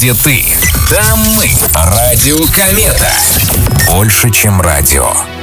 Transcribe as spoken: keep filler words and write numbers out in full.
где ты, там мы. Радио Комета. Больше, чем радио.